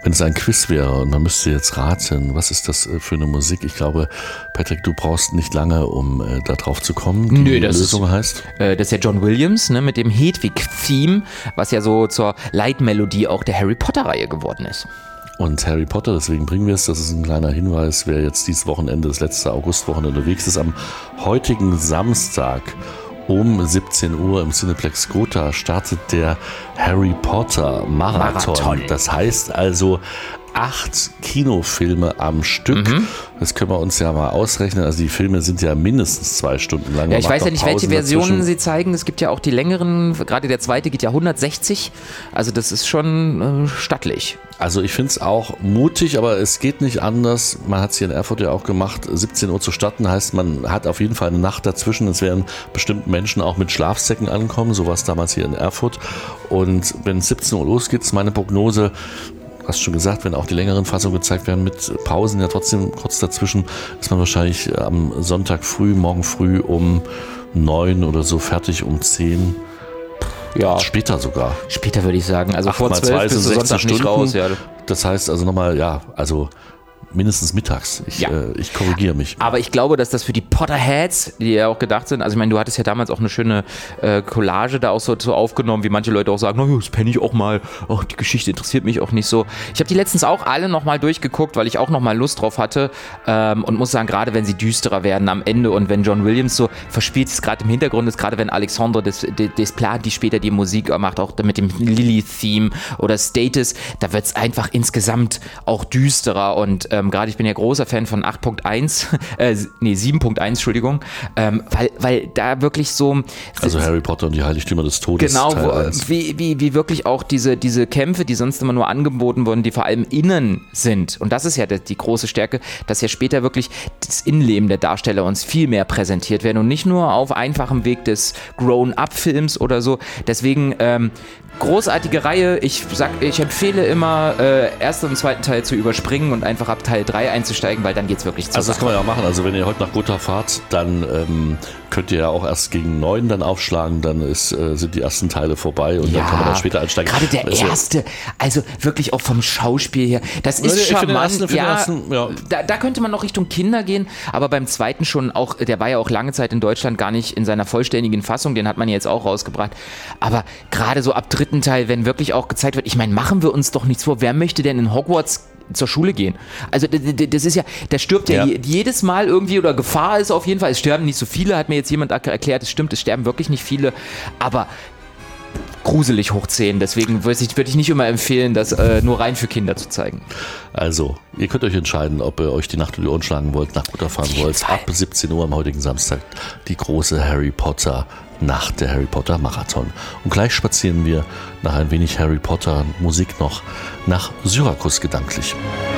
Wenn es ein Quiz wäre und man müsste jetzt raten, was ist das für eine Musik? Ich glaube, Patrick, du brauchst nicht lange, um da drauf zu kommen. Die Lösung heißt? Das ist ja John Williams, ne, mit dem Hedwig-Theme, was ja so zur Leitmelodie auch der Harry Potter-Reihe geworden ist. Und Harry Potter, deswegen bringen wir es, das ist ein kleiner Hinweis, wer jetzt dieses Wochenende, das letzte Augustwochenende unterwegs ist, am heutigen Samstag um 17 Uhr im Cineplex Gotha startet der Harry Potter Marathon. Das heißt also 8 Kinofilme am Stück. Das können wir uns ja mal ausrechnen. Also die Filme sind ja mindestens 2 Stunden lang. Ja, ich weiß ja nicht, welche Versionen sie zeigen. Es gibt ja auch die längeren, gerade der zweite geht ja 160. Also das ist schon stattlich. Also ich finde es auch mutig, aber es geht nicht anders. Man hat es hier in Erfurt ja auch gemacht. 17 Uhr zu starten heißt, man hat auf jeden Fall eine Nacht dazwischen. Es werden bestimmt Menschen auch mit Schlafsäcken ankommen. So war es damals hier in Erfurt. Und wenn es 17 Uhr losgeht, ist meine Prognose, du hast schon gesagt, wenn auch die längeren Fassungen gezeigt werden, mit Pausen ja trotzdem kurz dazwischen, ist man wahrscheinlich am Sonntag früh, morgen früh um 9 oder so fertig, um 10. Ja. Später sogar. Später würde ich sagen. Also vor 12 bist du Sonntag nicht raus. Ja. Das heißt also nochmal, mindestens mittags. Ich korrigiere mich. Aber ich glaube, dass das für die Potterheads, die ja auch gedacht sind, also ich meine, du hattest ja damals auch eine schöne Collage da auch so aufgenommen, wie manche Leute auch sagen, das penne ich auch mal, die Geschichte interessiert mich auch nicht so. Ich habe die letztens auch alle nochmal durchgeguckt, weil ich auch nochmal Lust drauf hatte und muss sagen, gerade wenn sie düsterer werden am Ende und wenn John Williams so verspielt ist, gerade im Hintergrund ist, gerade wenn Alexandre Desplat, die später die Musik macht, auch mit dem Lily-Theme oder Status, da wird es einfach insgesamt auch düsterer und gerade ich bin ja großer Fan von 7.1, Entschuldigung, weil da wirklich so... Also Harry Potter und die Heiligtümer des Todes. Genau, wie wirklich auch diese Kämpfe, die sonst immer nur angeboten wurden, die vor allem innen sind. Und das ist ja die große Stärke, dass ja später wirklich das Innenleben der Darsteller uns viel mehr präsentiert werden und nicht nur auf einfachem Weg des Grown-Up-Films oder so. Deswegen großartige Reihe. Ich empfehle immer, ersten und zweiten Teil zu überspringen und einfach ab Teil 3 einzusteigen, weil dann geht's wirklich zu. Also das kann man ja auch machen. Also wenn ihr heute nach Gotha fahrt, dann könnt ihr ja auch erst gegen 9 dann aufschlagen, dann sind die ersten Teile vorbei und dann kann man dann später einsteigen. Gerade der erste, also wirklich auch vom Schauspiel her, das ist charmant. Da könnte man noch Richtung Kinder gehen, aber beim zweiten schon auch, der war ja auch lange Zeit in Deutschland gar nicht in seiner vollständigen Fassung, den hat man jetzt auch rausgebracht. Aber gerade so ab dritten Teil, wenn wirklich auch gezeigt wird, ich meine, machen wir uns doch nichts vor, wer möchte denn in Hogwarts zur Schule gehen? Also das ist ja, da stirbt ja jedes Mal irgendwie, oder Gefahr ist auf jeden Fall, es sterben nicht so viele, hat mir jetzt jemand erklärt, es stimmt, es sterben wirklich nicht viele, aber gruselig hoch 10, deswegen würde ich nicht immer empfehlen, das nur rein für Kinder zu zeigen. Also, ihr könnt euch entscheiden, ob ihr euch die Nacht um die Ohren schlagen wollt, nach Gotha fahren wollt. Ab 17 Uhr am heutigen Samstag die große Harry Potter Nacht, der Harry Potter Marathon. Und gleich spazieren wir nach ein wenig Harry Potter Musik noch nach Syrakus gedanklich.